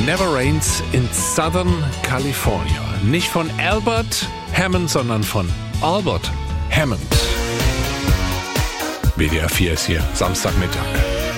Never Rains in Southern California. Nicht von Albert Hammond, sondern von Albert Hammond. WDR 4 ist hier, Samstagmittag.